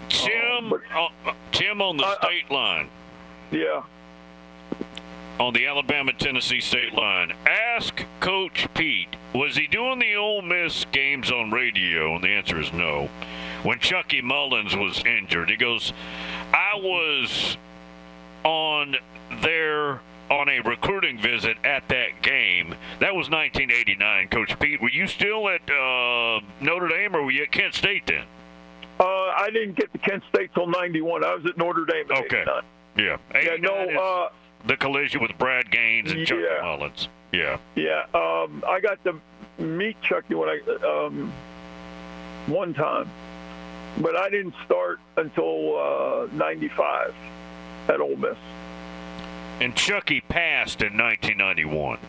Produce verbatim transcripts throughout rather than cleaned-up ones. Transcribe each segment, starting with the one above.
Tim, uh, but, uh, Tim on the uh, state line. Yeah. On the Alabama-Tennessee state line. Ask Coach Pete, was he doing the Ole Miss games on radio? And the answer is no. When Chucky Mullins was injured, he goes, I was on there on a recruiting visit at that game. That was nineteen eighty-nine. Coach Pete, were you still at uh, Notre Dame or were you at Kent State then? Uh, I didn't get to Kent State till ninety-one. I was at Notre Dame in okay. eighty-nine. Yeah. Yeah, no, uh, the collision with Brad Gaines and Chucky yeah. Mullins. Yeah. Yeah. Um, I got to meet Chucky when I um, one time, but I didn't start until uh, ninety-five at Ole Miss. And Chucky passed in nineteen ninety-one.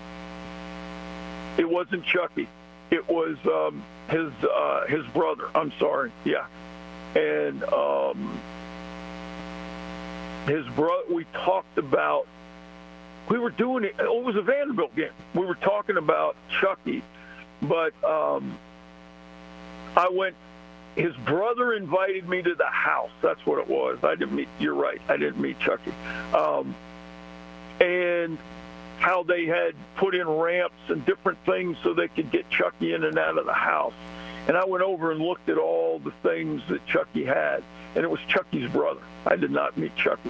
It wasn't Chucky. It was um, his uh, his brother. I'm sorry. Yeah. And um, his brother, we talked about, we were doing it, it was a Vanderbilt game. We were talking about Chucky, but um, I went, his brother invited me to the house. That's what it was. I didn't meet, you're right, I didn't meet Chucky. Um, and how they had put in ramps and different things so they could get Chucky in and out of the house. And I went over and looked at all the things that Chucky had, and it was Chucky's brother. I did not meet Chucky.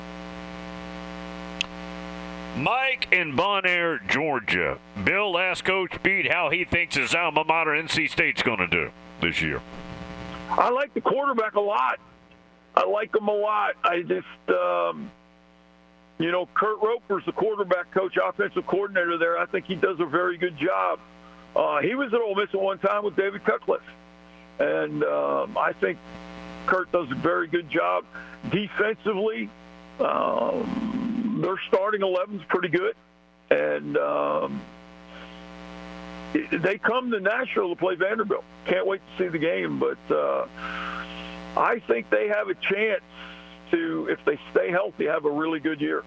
Mike in Bon Air, Georgia. Bill asked Coach Pete how he thinks his alma mater, N C State's going to do this year. I like the quarterback a lot. I like him a lot. I just, um, you know, Kurt Roper's the quarterback coach, offensive coordinator there. I think he does a very good job. Uh, he was at Ole Miss at one time with David Cutcliffe. And um, I think Kurt does a very good job. Defensively, um, their starting eleven's pretty good. And um, it, they come to Nashville to play Vanderbilt. Can't wait to see the game. But uh, I think they have a chance to, if they stay healthy, have a really good year.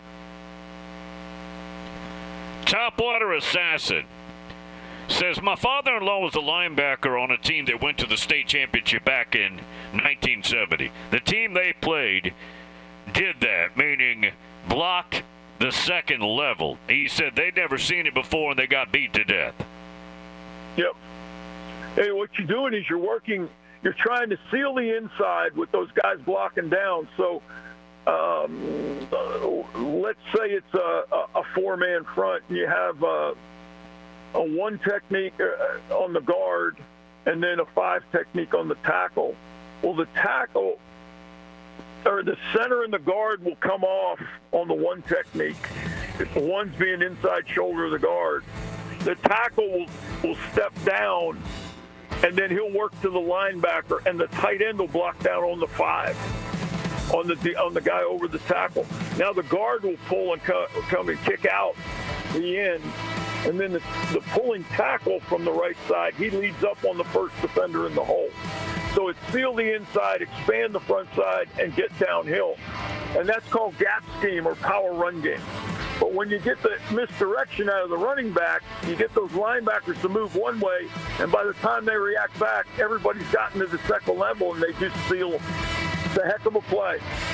Topwater Assassin says, my father-in-law was a linebacker on a team that went to the state championship back in nineteen seventy. The team they played did that, meaning blocked the second level. He said they'd never seen it before and they got beat to death. Yep. Hey, what you're doing is you're working, you're trying to seal the inside with those guys blocking down. So um, let's say it's a, a four-man front and you have a, a one technique on the guard and then a five technique on the tackle. Well, the tackle or the center and the guard will come off on the one technique. If the one's being inside shoulder of the guard, the tackle will, will step down and then he'll work to the linebacker and the tight end will block down on the five, on the on the guy over the tackle. Now the guard will pull and co- come and kick out the end. And then the, the pulling tackle from the right side, he leads up on the first defender in the hole. So it's seal the inside, expand the front side, and get downhill. And that's called gap scheme or power run game. But when you get the misdirection out of the running back, you get those linebackers to move one way, and by the time they react back, everybody's gotten to the second level, and they just seal. It's a heck of a play.